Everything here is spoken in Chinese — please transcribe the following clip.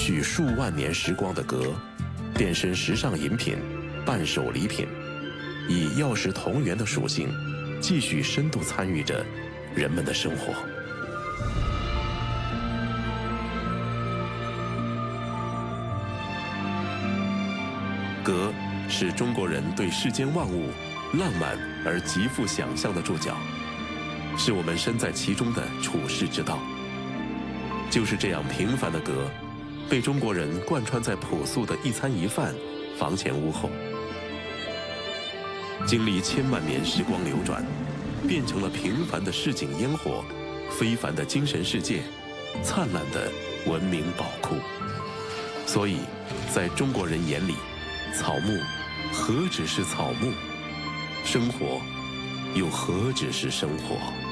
续数万年时光的革，变身时尚饮品、伴手礼品，以药食同源的属性，继续深度参与着人们的生活。革是中国人对世间万物浪漫而极富想象的注脚，是我们身在其中的处世之道。就是这样平凡的革，被中国人贯穿在朴素的一餐一饭、房前屋后，经历千万年时光流转，变成了平凡的市井烟火、非凡的精神世界、灿烂的文明宝库。所以，在中国人眼里，草木何止是草木，生活又何止是生活？